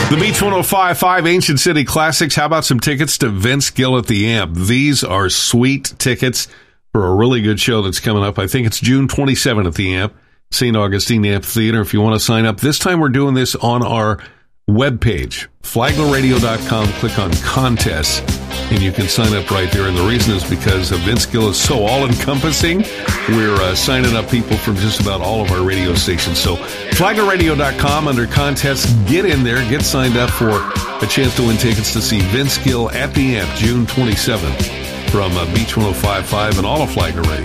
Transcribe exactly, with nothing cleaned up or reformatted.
The Beach one oh five point five Ancient City Classics. How about some tickets to Vince Gill at the Amp? These are sweet tickets for a really good show that's coming up. I think it's June twenty-seventh at the Amp, Saint Augustine Amphitheater. If you want to sign up, this time we're doing this on our webpage, flagler radio dot com. Click on contests, and you can sign up right there. And the reason is because uh, Vince Gill is so all-encompassing. We're uh, signing up people from just about all of our radio stations. So flagler radio dot com under contests. Get in there. Get signed up for a chance to win tickets to see Vince Gill at the Amp, June twenty-seventh from uh, Beach one oh five point five and all of Flagler Radio.